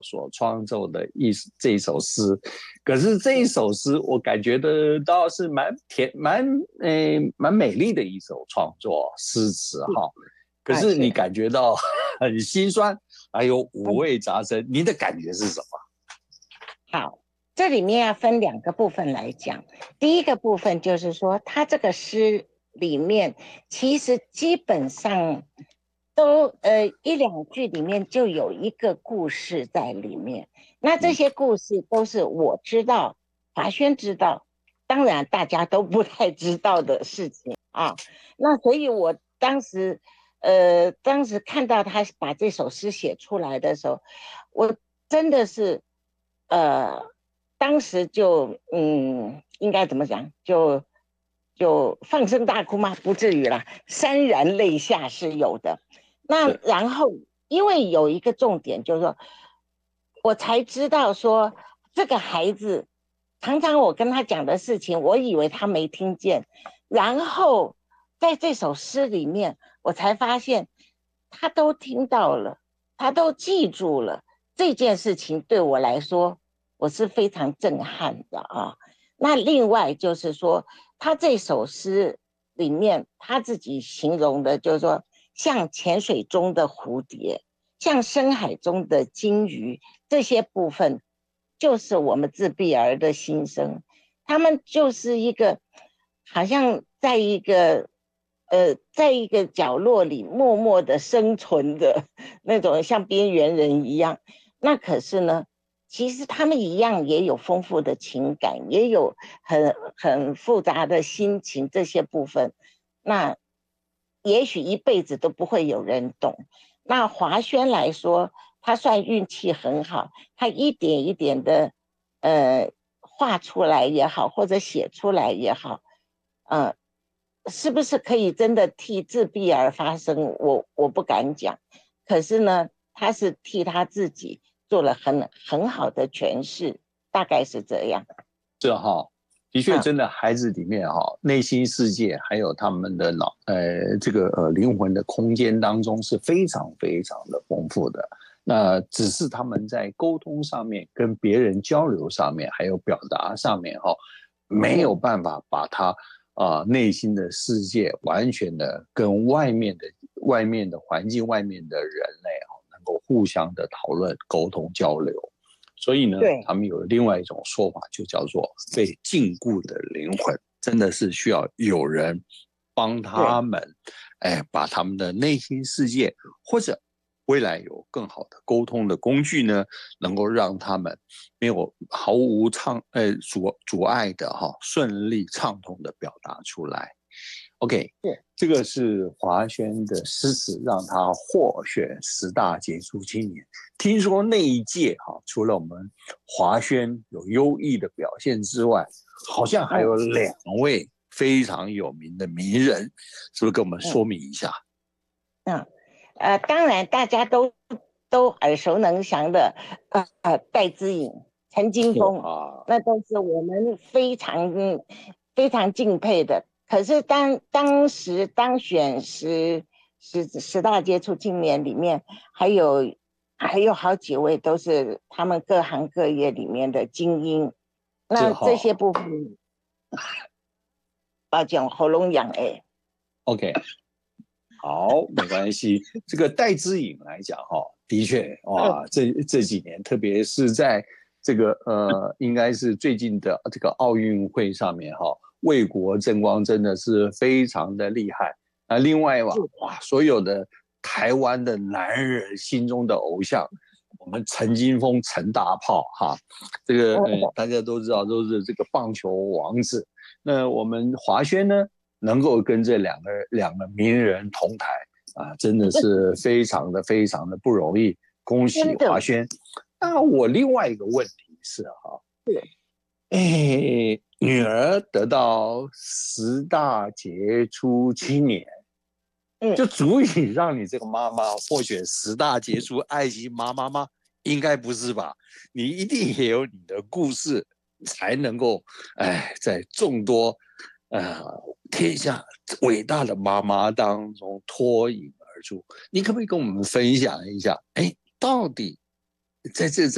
所创作的这一首诗。可是这一首诗，我感觉得到是蛮美丽的一首创作诗词哈。可是你感觉到很心酸，还有五味杂陈，你的感觉是什么？ 好，这里面要分两个部分来讲。第一个部分就是说，他这个诗里面其实基本上都一两句里面就有一个故事在里面。那这些故事都是我知道，华轩知道，当然大家都不太知道的事情啊。那所以我当时看到他把这首诗写出来的时候，我真的是当时就应该怎么讲，就放声大哭吗？不至于啦，潸然泪下是有的。那然后因为有一个重点，就是说我才知道说这个孩子常常我跟他讲的事情，我以为他没听见，然后在这首诗里面，我才发现他都听到了，他都记住了。这件事情对我来说，我是非常震撼的啊。那另外就是说，他这首诗里面他自己形容的，就是说，像潜水中的蝴蝶，像深海中的鲸鱼，这些部分就是我们自闭儿的心声。他们就是一个好像在一个角落里默默的生存的那种，像边缘人一样。那可是呢，其实他们一样也有丰富的情感，也有很复杂的心情，这些部分，那也许一辈子都不会有人懂。那华轩来说，他算运气很好，他一点一点的画出来也好，或者写出来也好，呃，是不是可以真的替自闭儿发声？我不敢讲。可是呢，他是替他自己做了很好的诠释，大概是这样。 这哈，的确，真的孩子里面哈，内心世界还有他们的灵魂的空间当中是非常非常的丰富的。那只是他们在沟通上面、跟别人交流上面，还有表达上面哈，没有办法把他内心的世界完全的跟外面的环境、外面的人类能够互相的讨论、沟通、交流。所以呢，他们有另外一种说法，就叫做被禁锢的灵魂，真的是需要有人帮他们，把他们的内心世界或者未来有更好的沟通的工具呢，能够让他们没有毫无阻碍的顺利畅通的表达出来。OK， 这个是华轩的诗词，让他获选10大杰出青年。听说那一届除了我们华轩有优异的表现之外，好像还有2位非常有名的名人，是不是跟我们说明一下？ 当然大家都耳熟能详的戴资颖、陈金锋，那都是我们非常敬佩的。可是当时当选10大杰出青年里面，还有好几位都是他们各行各业里面的精英。那这些部分，抱歉，喉咙痒 OK， 好，没关系。这个戴资颖来讲的确哇，这几年，特别是在这个应该是最近的这个奥运会上面为国争光，真的是非常的厉害。那另外哇，所有的台湾的男人心中的偶像，我们陈金锋陈大炮这个大家都知道，都是这个棒球王子。那我们华轩呢，能够跟这两个名人同台真的是非常的不容易，恭喜华轩。那我另外一个问题是女儿得到10大杰出青年，就足以让你这个妈妈获选10大杰出爱心妈妈吗？应该不是吧？你一定也有你的故事，才能够在众多天下伟大的妈妈当中脱颖而出。你可不可以跟我们分享一下，到底在这